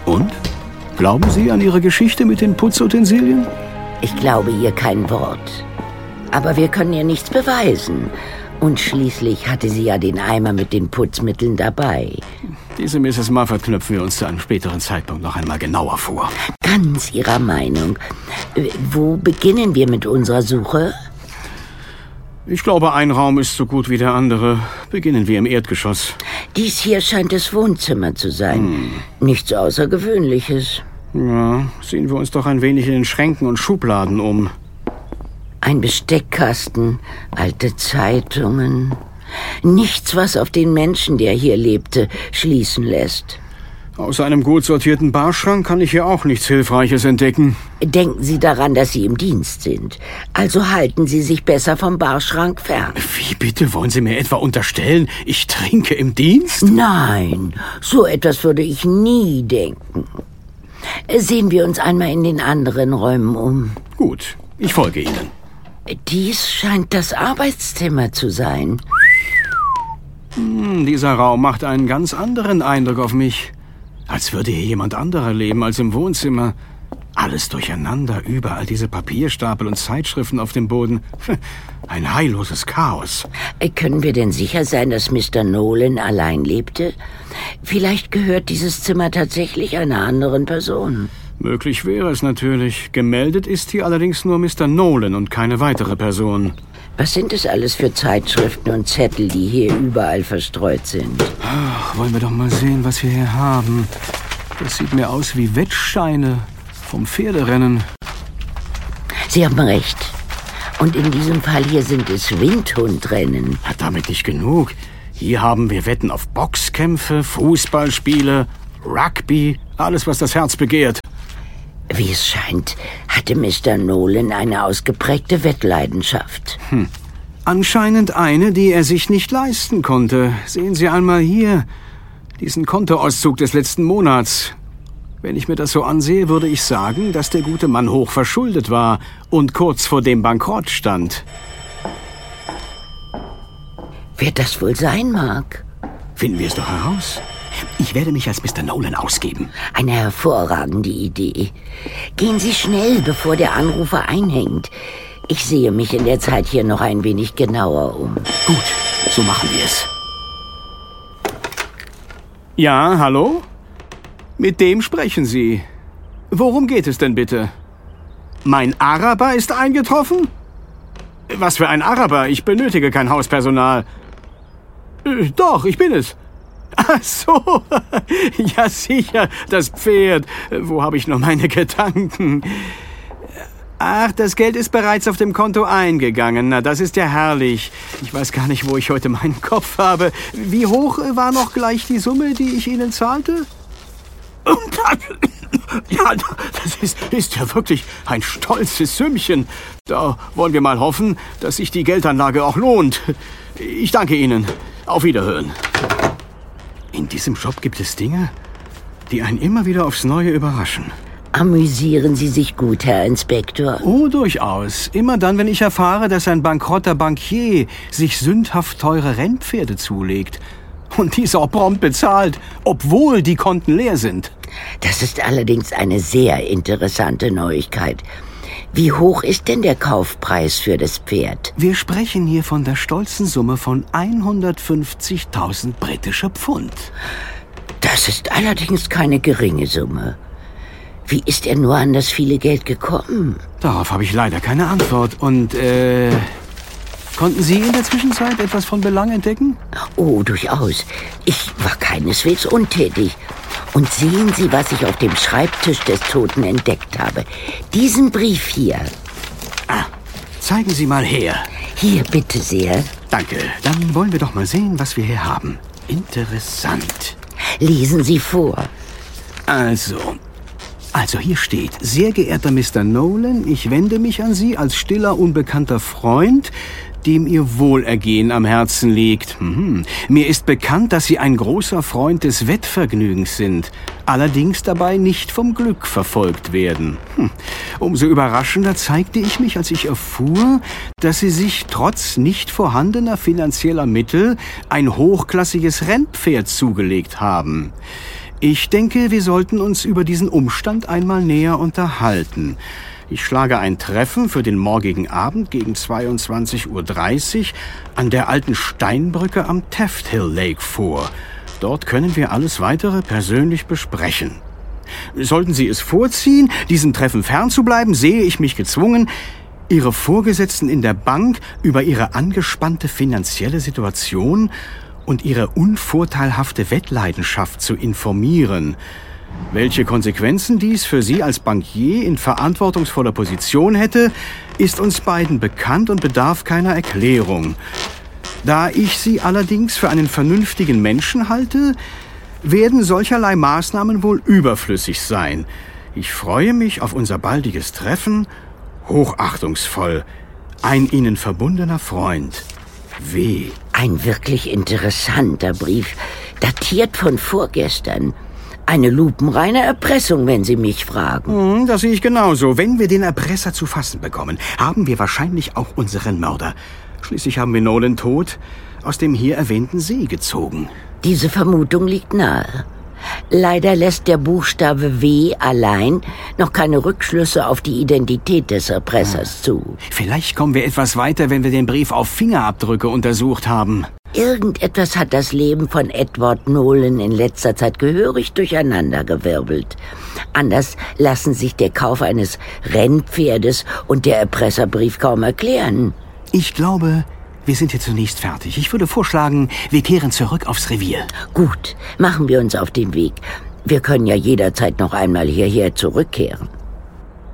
Und? Glauben Sie an Ihre Geschichte mit den Putzutensilien? Ich glaube ihr kein Wort. Aber wir können ihr nichts beweisen. Und schließlich hatte sie ja den Eimer mit den Putzmitteln dabei. Diese Mrs. Muffet knüpfen wir uns zu einem späteren Zeitpunkt noch einmal genauer vor. Ganz Ihrer Meinung. Wo beginnen wir mit unserer Suche? Ich glaube, ein Raum ist so gut wie der andere. Beginnen wir im Erdgeschoss. Dies hier scheint das Wohnzimmer zu sein. Nichts Außergewöhnliches. Ja, sehen wir uns doch ein wenig in den Schränken und Schubladen um. Ein Besteckkasten, alte Zeitungen. Nichts, was auf den Menschen, der hier lebte, schließen lässt. Außer einem gut sortierten Barschrank kann ich hier auch nichts Hilfreiches entdecken. Denken Sie daran, dass Sie im Dienst sind. Also halten Sie sich besser vom Barschrank fern. Wie bitte? Wollen Sie mir etwa unterstellen, ich trinke im Dienst? Nein, so etwas würde ich nie denken. Sehen wir uns einmal in den anderen Räumen um. Gut, ich folge Ihnen. Dies scheint das Arbeitszimmer zu sein. Dieser Raum macht einen ganz anderen Eindruck auf mich. Als würde hier jemand anderer leben als im Wohnzimmer. Alles durcheinander, überall diese Papierstapel und Zeitschriften auf dem Boden. Ein heilloses Chaos. Können wir denn sicher sein, dass Mr. Nolan allein lebte? Vielleicht gehört dieses Zimmer tatsächlich einer anderen Person. Möglich wäre es natürlich. Gemeldet ist hier allerdings nur Mr. Nolan und keine weitere Person. Was sind es alles für Zeitschriften und Zettel, die hier überall verstreut sind? Ach, wollen wir doch mal sehen, was wir hier haben. Das sieht mir aus wie Wettscheine vom Pferderennen. Sie haben recht. Und in diesem Fall hier sind es Windhundrennen. Damit nicht genug. Hier haben wir Wetten auf Boxkämpfe, Fußballspiele, Rugby, alles, was das Herz begehrt. Wie es scheint, hatte Mr. Nolan eine ausgeprägte Wettleidenschaft. Anscheinend eine, die er sich nicht leisten konnte. Sehen Sie einmal hier, diesen Kontoauszug des letzten Monats. Wenn ich mir das so ansehe, würde ich sagen, dass der gute Mann hoch verschuldet war und kurz vor dem Bankrott stand. Wer das wohl sein mag? Finden wir es doch heraus. Ich werde mich als Mr. Nolan ausgeben. Eine hervorragende Idee. Gehen Sie schnell, bevor der Anrufer einhängt. Ich sehe mich in der Zeit hier noch ein wenig genauer um. Gut, so machen wir es. Ja, hallo? Mit dem sprechen Sie. Worum geht es denn bitte? Mein Araber ist eingetroffen? Was für ein Araber? Ich benötige kein Hauspersonal. Doch, ich bin es. Ach so, ja sicher, das Pferd. Wo habe ich noch meine Gedanken? Ach, das Geld ist bereits auf dem Konto eingegangen. Na, das ist ja herrlich. Ich weiß gar nicht, wo ich heute meinen Kopf habe. Wie hoch war noch gleich die Summe, die ich Ihnen zahlte? Ja, das ist ja wirklich ein stolzes Sümmchen. Da wollen wir mal hoffen, dass sich die Geldanlage auch lohnt. Ich danke Ihnen. Auf Wiederhören. In diesem Shop gibt es Dinge, die einen immer wieder aufs Neue überraschen. Amüsieren Sie sich gut, Herr Inspektor? Oh, durchaus. Immer dann, wenn ich erfahre, dass ein bankrotter Bankier sich sündhaft teure Rennpferde zulegt. Und dies auch prompt bezahlt, obwohl die Konten leer sind. Das ist allerdings eine sehr interessante Neuigkeit. Wie hoch ist denn der Kaufpreis für das Pferd? Wir sprechen hier von der stolzen Summe von 150.000 britische Pfund. Das ist allerdings keine geringe Summe. Wie ist er nur an das viele Geld gekommen? Darauf habe ich leider keine Antwort. Und, konnten Sie in der Zwischenzeit etwas von Belang entdecken? Oh, durchaus. Ich war keineswegs untätig. Und sehen Sie, was ich auf dem Schreibtisch des Toten entdeckt habe. Diesen Brief hier. Ah, zeigen Sie mal her. Hier, bitte sehr. Danke. Dann wollen wir doch mal sehen, was wir hier haben. Interessant. Lesen Sie vor. Also hier steht: Sehr geehrter Mr. Nolan, ich wende mich an Sie als stiller, unbekannter Freund, dem Ihr Wohlergehen am Herzen liegt. Mir ist bekannt, dass Sie ein großer Freund des Wettvergnügens sind, allerdings dabei nicht vom Glück verfolgt werden. Umso überraschender zeigte ich mich, als ich erfuhr, dass Sie sich trotz nicht vorhandener finanzieller Mittel ein hochklassiges Rennpferd zugelegt haben. Ich denke, wir sollten uns über diesen Umstand einmal näher unterhalten. Ich schlage ein Treffen für den morgigen Abend gegen 22:30 Uhr an der alten Steinbrücke am Taft Hill Lake vor. Dort können wir alles Weitere persönlich besprechen. Sollten Sie es vorziehen, diesem Treffen fernzubleiben, sehe ich mich gezwungen, Ihre Vorgesetzten in der Bank über ihre angespannte finanzielle Situation und ihre unvorteilhafte Wettleidenschaft zu informieren. Welche Konsequenzen dies für Sie als Bankier in verantwortungsvoller Position hätte, ist uns beiden bekannt und bedarf keiner Erklärung. Da ich Sie allerdings für einen vernünftigen Menschen halte, werden solcherlei Maßnahmen wohl überflüssig sein. Ich freue mich auf unser baldiges Treffen. Hochachtungsvoll, ein Ihnen verbundener Freund, W. Ein wirklich interessanter Brief, datiert von vorgestern. Eine lupenreine Erpressung, wenn Sie mich fragen. Das sehe ich genauso. Wenn wir den Erpresser zu fassen bekommen, haben wir wahrscheinlich auch unseren Mörder. Schließlich haben wir Nolan tot aus dem hier erwähnten See gezogen. Diese Vermutung liegt nahe. Leider lässt der Buchstabe W allein noch keine Rückschlüsse auf die Identität des Erpressers zu. Vielleicht kommen wir etwas weiter, wenn wir den Brief auf Fingerabdrücke untersucht haben. Irgendetwas hat das Leben von Edward Nolan in letzter Zeit gehörig durcheinandergewirbelt. Anders lassen sich der Kauf eines Rennpferdes und der Erpresserbrief kaum erklären. Ich glaube, wir sind hier zunächst fertig. Ich würde vorschlagen, wir kehren zurück aufs Revier. Gut, machen wir uns auf den Weg. Wir können ja jederzeit noch einmal hierher zurückkehren.